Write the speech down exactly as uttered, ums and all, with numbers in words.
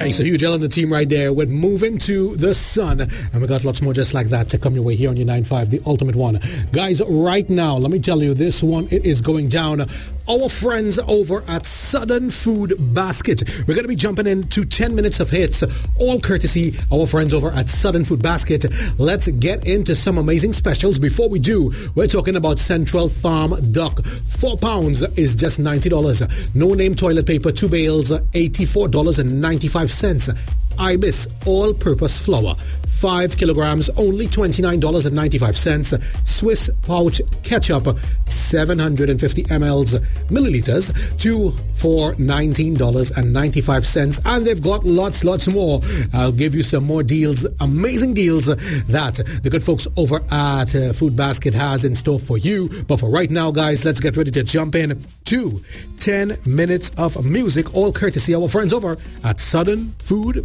Hey, so Hugh Gell and the team right there with Moving to the Sun. And we got lots more just like that to come your way here on your nine five, the ultimate one. Guys, right now, let me tell you, this one, it is going down. Our friends over at Southern Food Basket. We're going to be jumping into ten minutes of hits, all courtesy our friends over at Southern Food Basket. Let's get into some amazing specials. Before we do, we're talking about Central Farm Duck. Four pounds is just ninety dollars. No name toilet paper, two bales, eighty-four dollars and ninety-five cents. Ibis all-purpose flour, five kilograms, only twenty-nine dollars and ninety-five cents. Swiss pouch ketchup, seven hundred fifty milliliters, two for nineteen dollars and ninety-five cents. And they've got lots, lots more. I'll give you some more deals, amazing deals that the good folks over at uh, Food Basket has in store for you. But for right now, guys, let's get ready to jump in to ten minutes of music, all courtesy our friends over at Southern Food